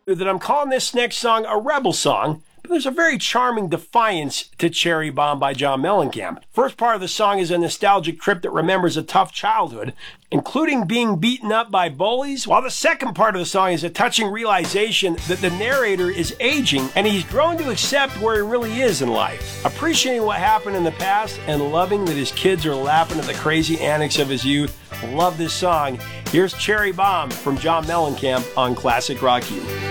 that I'm calling this next song a rebel song, but there's a very charming defiance to Cherry Bomb by John Mellencamp. First part of the song is a nostalgic trip that remembers a tough childhood, including being beaten up by bullies, while the second part of the song is a touching realization that the narrator is aging and he's grown to accept where he really is in life, appreciating what happened in the past and loving that his kids are laughing at the crazy antics of his youth. Love this song. Here's Cherry Bomb from John Mellencamp on Classic Rock U.